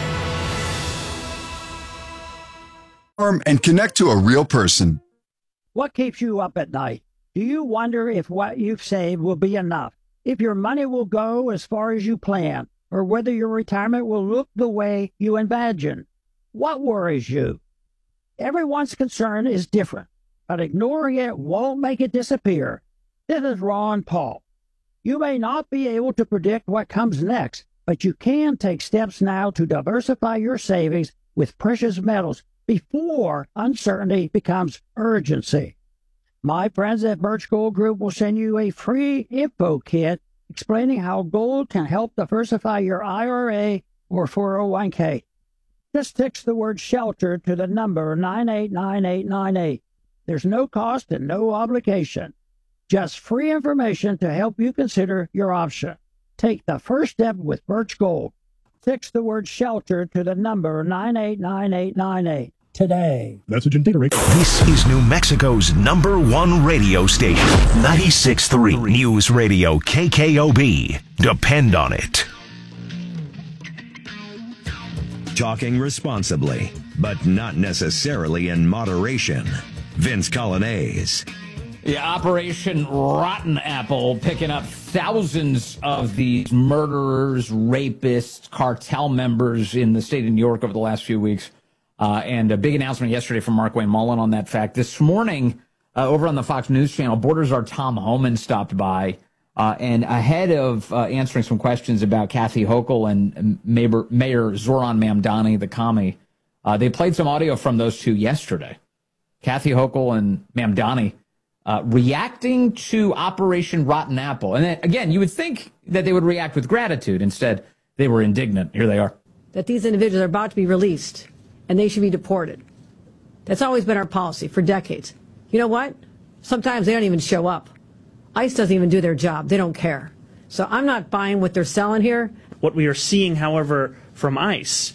S19: And connect to a real person.
S24: What keeps you up at night? Do you wonder if what you've saved will be enough? If your money will go as far as you plan, or whether your retirement will look the way you imagine? What worries you? Everyone's concern is different, but ignoring it won't make it disappear. This is Ron Paul. You may not be able to predict what comes next, but you can take steps now to diversify your savings with precious metals before uncertainty becomes urgency. My friends at Birch Gold Group will send you a free info kit explaining how gold can help diversify your I R A or four oh one k. Just text the word SHELTER to the number nine eight nine eight nine eight. There's no cost and no obligation. Just free information to help you consider your option. Take the first step with Birch Gold. Text the word SHELTER to the number nine eight nine eight nine eight. Today.
S9: Message and data rate. This is New Mexico's number one radio station. ninety-six point three News Radio K K O B. Depend on it.
S8: Talking responsibly, but not necessarily in moderation. Vince Colonnese.
S11: Yeah, Operation Rotten Apple picking up thousands of these murderers, rapists, cartel members in the state of New York over the last few weeks. Uh, and a big announcement yesterday from Markwayne Mullin on that fact. This morning, uh, over on the Fox News channel, Border Czar Tom Homan stopped by. Uh, and ahead of uh, answering some questions about Kathy Hochul and Mayor, Mayor Zoran Mamdani, the commie, uh, they played some audio from those two yesterday. Kathy Hochul and Mamdani uh, reacting to Operation Rotten Apple. And then, again, you would think that they would react with gratitude. Instead, they were indignant. Here they are.
S25: That these individuals are about to be released, and they should be deported. That's always been our policy for decades. You know what? Sometimes they don't even show up. ICE doesn't even do their job. They don't care. So I'm not buying what they're selling here.
S27: What we are seeing, however, from ICE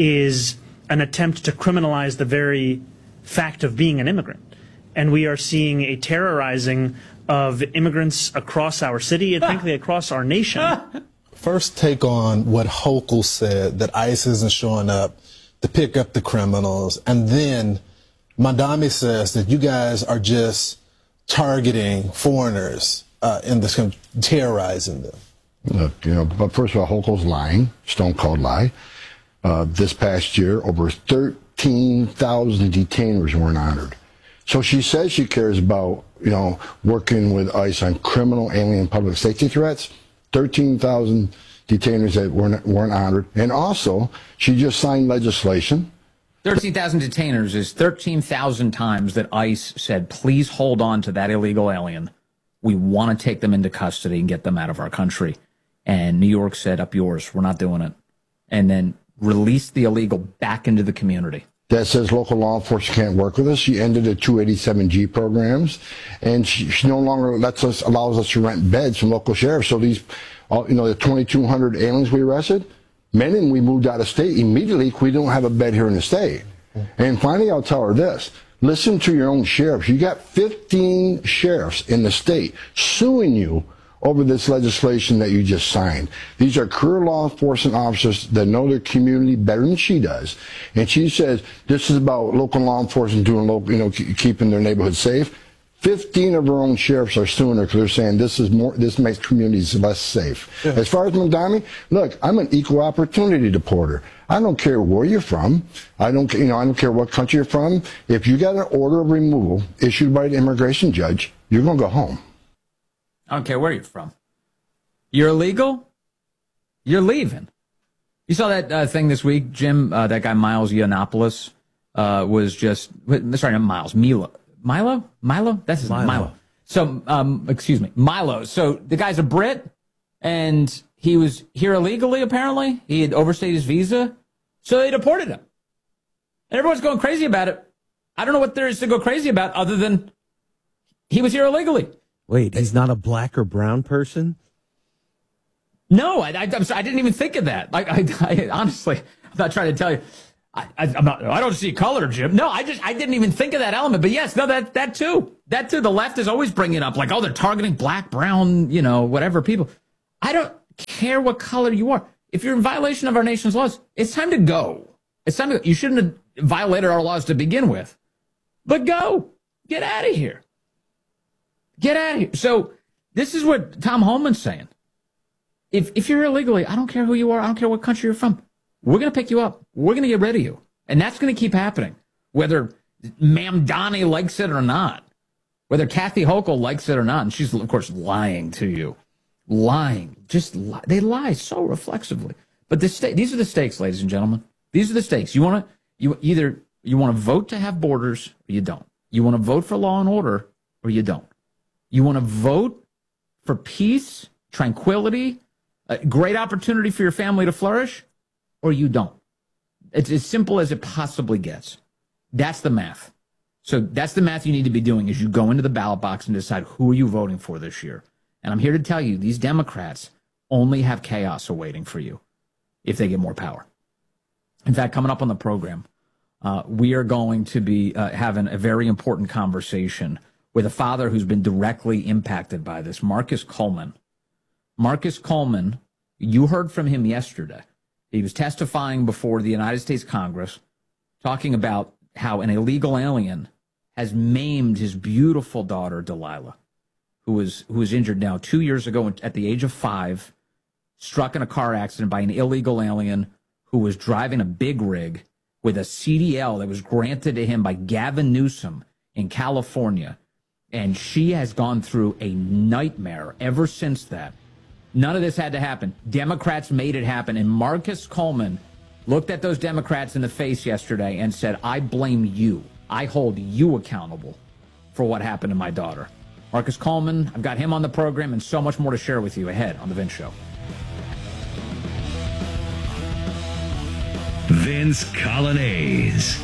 S27: is an attempt to criminalize the very fact of being an immigrant. And we are seeing a terrorizing of immigrants across our city and, frankly, across our nation.
S28: First take on what Hochul said, that ICE isn't showing up to pick up the criminals. And then Mamdani says that you guys are just targeting foreigners uh, in this country, terrorizing them.
S29: Look, you know, but first of all, Hochul's lying, stone cold lie. Uh, this past year, over thirteen thousand detainers weren't honored. So she says she cares about, you know, working with ICE on criminal, alien, public safety threats. thirteen thousand detainers that weren't, weren't honored. And also, she just signed legislation.
S11: thirteen thousand detainers is thirteen thousand times that ICE said, please hold on to that illegal alien. We want to take them into custody and get them out of our country. And New York said, up yours. We're not doing it. And then released the illegal back into the community.
S29: That says local law enforcement can't work with us. She ended the two eighty-seven G programs, and she, she no longer lets us, allows us to rent beds from local sheriffs. So these, all, you know, the twenty-two hundred aliens we arrested, many of them we moved out of state immediately because we don't have a bed here in the state. And finally, I'll tell her this. Listen to your own sheriffs. You got fifteen sheriffs in the state suing you over this legislation that you just signed. These are career law enforcement officers that know their community better than she does. And she says this is about local law enforcement doing local, you know, keeping their neighborhood safe. fifteen of our own sheriffs are suing her because they're saying this is more, this makes communities less safe. Yeah. As far as Mamdani, look, I'm an equal opportunity deporter. I don't care where you're from. I don't, you know, I don't care what country you're from. If you got an order of removal issued by the immigration judge, you're going to go home.
S11: I don't care where you're from. You're illegal, you're leaving. You saw that uh, thing this week, Jim, uh, that guy Miles Yiannopoulos uh, was just, sorry, not Miles, Milo. Milo? Milo? That's his name, Milo. So, um, excuse me, Milo. So the guy's a Brit, and he was here illegally, apparently. He had overstayed his visa, so they deported him. And everyone's going crazy about it. I don't know what there is to go crazy about other than he was here illegally.
S4: Wait, he's not a black or brown person?
S11: No, I, I, I'm sorry, I didn't even think of that. Like, I, I honestly, I'm not trying to tell you. I, I, I'm not, I don't see color, Jim. No, I just, I didn't even think of that element. But yes, no, that, that too. That too. The left is always bringing up, like, oh, they're targeting black, brown, you know, whatever people. I don't care what color you are. If you're in violation of our nation's laws, it's time to go. It's time to go. You shouldn't have violated our laws to begin with. But go. Get out of here. Get out of here. So this is what Tom Homan's saying. If if you're here illegally, I don't care who you are. I don't care what country you're from. We're going to pick you up. We're going to get rid of you. And that's going to keep happening, whether Mamdani likes it or not, whether Kathy Hochul likes it or not. And she's, of course, lying to you. Lying. Just lie. They lie so reflexively. But the sta- these are the stakes, ladies and gentlemen. These are the stakes. You want to you either you want to vote to have borders or you don't. You want to vote for law and order or you don't. You want to vote for peace, tranquility, a great opportunity for your family to flourish, or you don't. It's as simple as it possibly gets. That's the math. So that's the math you need to be doing as you go into the ballot box and decide who are you voting for this year. And I'm here to tell you, these Democrats only have chaos awaiting for you if they get more power. In fact, coming up on the program, uh, we are going to be uh, having a very important conversation with a father who's been directly impacted by this, Marcus Coleman. Marcus Coleman, you heard from him yesterday. He was testifying before the United States Congress, talking about how an illegal alien has maimed his beautiful daughter, Delilah, who was who was injured now two years ago at the age of five, struck in a car accident by an illegal alien who was driving a big rig with a C D L that was granted to him by Gavin Newsom in California. And she has gone through a nightmare ever since that. None of this had to happen. Democrats made it happen. And Marcus Coleman looked at those Democrats in the face yesterday and said, I blame you. I hold you accountable for what happened to my daughter. Marcus Coleman, I've got him on the program and so much more to share with you ahead on The Vince Show.
S8: Vince Colonnese.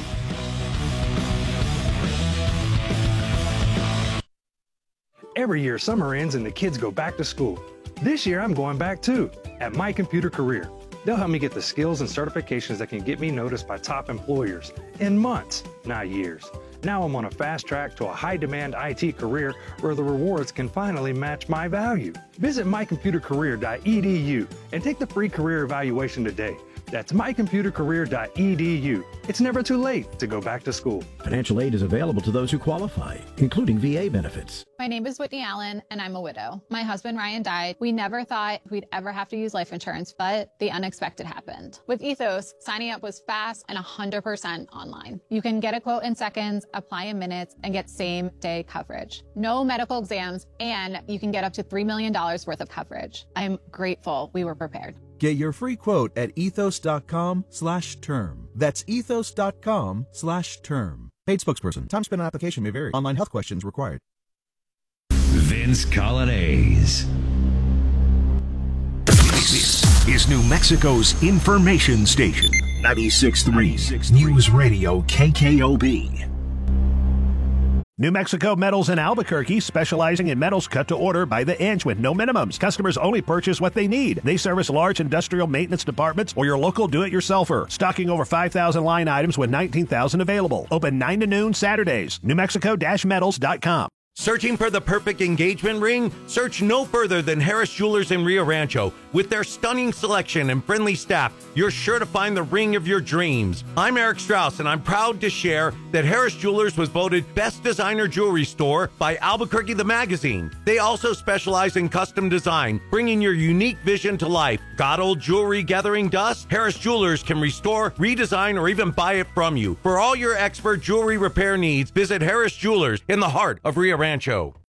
S5: Every year, summer ends and the kids go back to school. This year, I'm going back too, at My Computer Career. They'll help me get the skills and certifications that can get me noticed by top employers in months, not years. Now I'm on a fast track to a high-demand I T career where the rewards can finally match my value. Visit my computer career dot e d u and take the free career evaluation today. That's my computer career dot e d u. It's never too late to go back to school.
S6: Financial aid is available to those who qualify, including V A benefits.
S7: My name is Whitney Allen, and I'm a widow. My husband, Ryan, died. We never thought we'd ever have to use life insurance, but the unexpected happened. With Ethos, signing up was fast and one hundred percent online. You can get a quote in seconds, apply in minutes, and get same-day coverage. No medical exams, and you can get up to three million dollars worth of coverage. I'm grateful we were prepared.
S12: Get your free quote at ethos.com slash term. That's ethos.com slash term. Paid spokesperson. Time spent on application may vary. Online health questions required.
S8: Vince Colonnese.
S9: This is New Mexico's information station. ninety-six point three News Radio K K O B.
S21: New Mexico Metals in Albuquerque, specializing in metals cut to order by the inch with no minimums. Customers only purchase what they need. They service large industrial maintenance departments or your local do-it-yourselfer. Stocking over five thousand line items with nineteen thousand available. Open nine to noon Saturdays. New Mexico Metals dot com.
S2: Searching for the perfect engagement ring? Search no further than Harris Jewelers in Rio Rancho. With their stunning selection and friendly staff, you're sure to find the ring of your dreams. I'm Eric Strauss, and I'm proud to share that Harris Jewelers was voted Best Designer Jewelry Store by Albuquerque the Magazine. They also specialize in custom design, bringing your unique vision to life. Got old jewelry gathering dust? Harris Jewelers can restore, redesign, or even buy it from you. For all your expert jewelry repair needs, visit Harris Jewelers in the heart of Rio Rancho.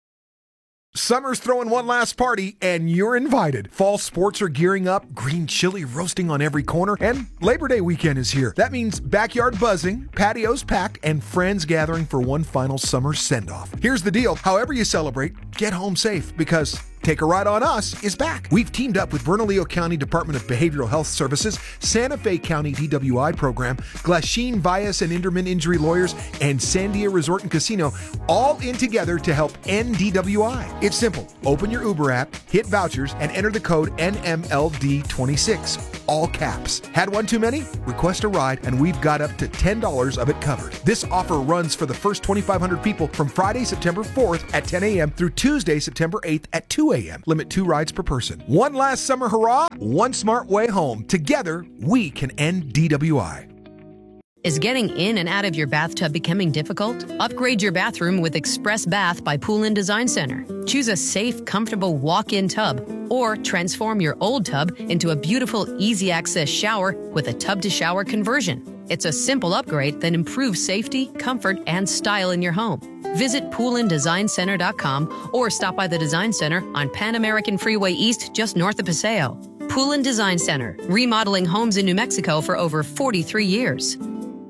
S10: Summer's throwing one last party, and you're invited. Fall sports are gearing up, green chili roasting on every corner, and Labor Day weekend is here. That means backyard buzzing, patios packed, and friends gathering for one final summer send-off. Here's the deal. However you celebrate, get home safe, because Take a Ride on Us is back. We've teamed up with Bernalillo County Department of Behavioral Health Services, Santa Fe County D W I program, Glasheen Bias and Inderman Injury Lawyers, and Sandia Resort and Casino, all in together to help end D W I. It's simple. Open your Uber app, hit vouchers, and enter the code N M L D twenty-six. All caps. Had one too many? Request a ride, and we've got up to ten dollars of it covered. This offer runs for the first twenty-five hundred people from Friday, September fourth at ten a.m. through Tuesday, September eighth at two a.m. Limit two rides per person. One last summer hurrah, one smart way home. Together, we can end D W I.
S22: Is getting in and out of your bathtub becoming difficult? Upgrade your bathroom with Express Bath by Poolin Design Center. Choose a safe, comfortable walk-in tub, or transform your old tub into a beautiful, easy-access shower with a tub-to-shower conversion. It's a simple upgrade that improves safety, comfort, and style in your home. Visit poolin design center dot com or stop by the Design Center on Pan American Freeway East, just north of Paseo. Poolin Design Center, remodeling homes in New Mexico for over forty-three years.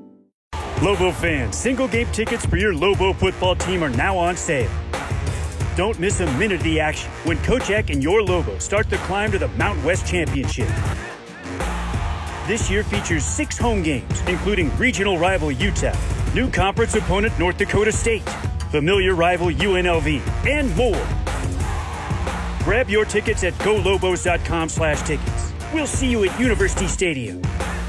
S14: Lobo fans, single game tickets for your Lobo football team are now on sale. Don't miss a minute of the action when Coach Eck and your Lobo start the climb to the Mountain West Championship. This year features six home games, including regional rival U T E P, new conference opponent North Dakota State, familiar rival U N L V, and more. Grab your tickets at go lobos dot com slash tickets. We'll see you at University Stadium.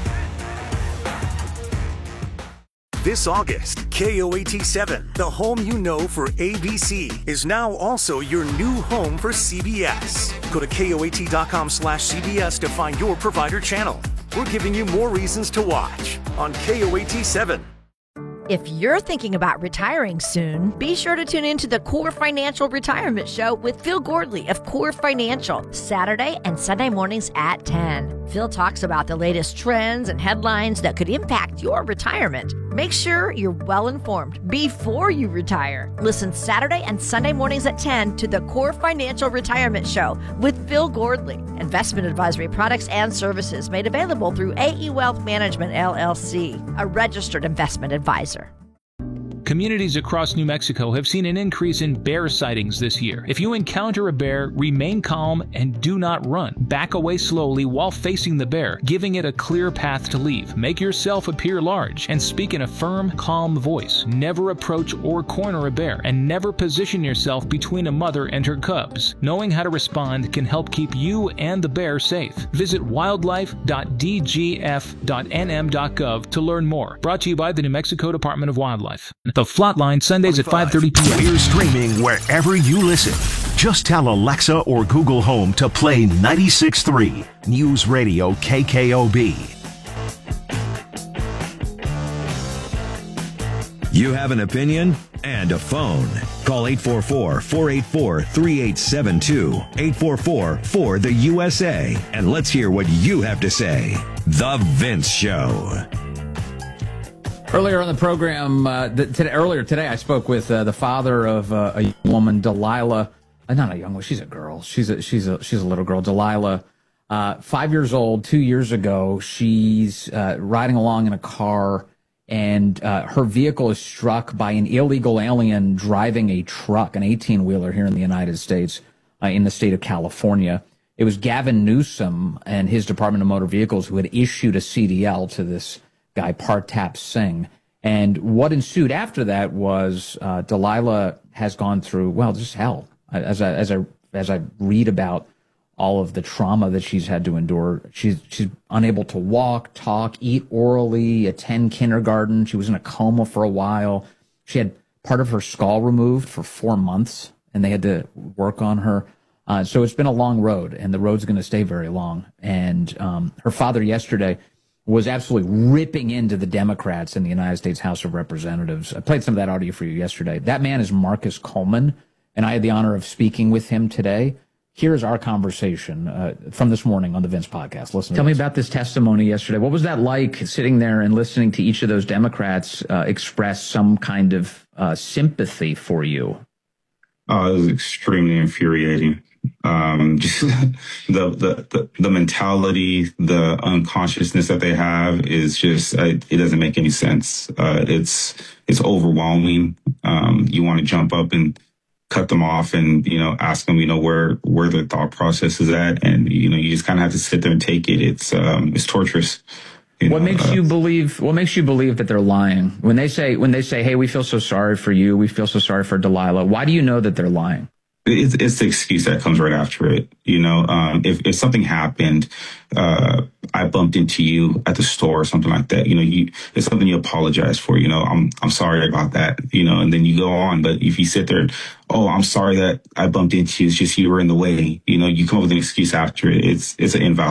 S1: This August, K O A T seven, the home you know for A B C, is now also your new home for C B S. Go to K O A T dot com slash C B S to find your provider channel. We're giving you more reasons to watch on K O A T seven.
S23: If you're thinking about retiring soon, be sure to tune in to the Core Financial Retirement Show with Phil Gordley of Core Financial, Saturday and Sunday mornings at ten. Phil talks about the latest trends and headlines that could impact your retirement. Make sure you're well informed before you retire. Listen Saturday and Sunday mornings at ten to the Core Financial Retirement Show with Phil Gordley. Investment advisory products and services made available through A E Wealth Management, L L C, a registered investment advisor.
S3: Communities across New Mexico have seen an increase in bear sightings this year. If you encounter a bear, remain calm and do not run. Back away slowly while facing the bear, giving it a clear path to leave. Make yourself appear large and speak in a firm, calm voice. Never approach or corner a bear, and never position yourself between a mother and her cubs. Knowing how to respond can help keep you and the bear safe. Visit wildlife dot d g f dot n m dot gov to learn more. Brought to you by the New Mexico Department of Wildlife. The Flatline, Sundays at five thirty p.m.
S9: We're streaming wherever you listen. Just tell Alexa or Google Home to play ninety-six point three News Radio K K O B.
S8: You have an opinion and a phone. Call eight four four, four eight four, three eight seven two, eight four four, four the U S A, and let's hear what you have to say. The Vince Show.
S11: Earlier on the program, uh, the, today, earlier today, I spoke with uh, the father of uh, a young woman, Delilah. Uh, not a young one; she's a girl. She's a she's a she's a little girl, Delilah. Uh, five years old. Two years ago, she's uh, riding along in a car, and uh, her vehicle is struck by an illegal alien driving a truck, an eighteen-wheeler here in the United States, uh, in the state of California. It was Gavin Newsom and his Department of Motor Vehicles who had issued a C D L to this guy, Partap Singh. And what ensued after that was uh, Delilah has gone through, well, just hell. As I, as I as I read about all of the trauma that she's had to endure, she's she's unable to walk, talk, eat orally, attend kindergarten. She was in a coma for a while. She had part of her skull removed for four months, and they had to work on her. Uh, so it's been a long road, and the road's going to stay very long. And um, her father yesterday was absolutely ripping into the Democrats in the United States House of Representatives. I played some of that audio for you yesterday. That man is Marcus Coleman, and I had the honor of speaking with him today. Here's our conversation uh, from this morning on the Vince podcast. Listen. Tell me about this testimony yesterday. What was that like, sitting there and listening to each of those Democrats uh, express some kind of uh, sympathy for you?
S13: Oh, it was extremely infuriating. Um, just the, the, the, the mentality, the unconsciousness that they have is just, uh, it doesn't make any sense. Uh, it's, it's overwhelming. Um, you want to jump up and cut them off and, you know, ask them, you know, where, where their thought process is at. And, you know, you just kind of have to sit there and take it. It's, um, it's torturous. You
S11: what
S13: know,
S11: makes
S13: uh,
S11: you believe, what makes you believe that they're lying? When they say, when they say, hey, we feel so sorry for you, we feel so sorry for Delilah, why do you know that they're lying?
S13: It's, it's the excuse that comes right after it. You know, um, if, if something happened, uh, I bumped into you at the store or something like that, you know, you, it's something you apologize for, you know, I'm, I'm sorry about that, you know, and then you go on. But if you sit there and, oh, I'm sorry that I bumped into you, it's just you were in the way, you know, you come up with an excuse after it. It's, it's an invalid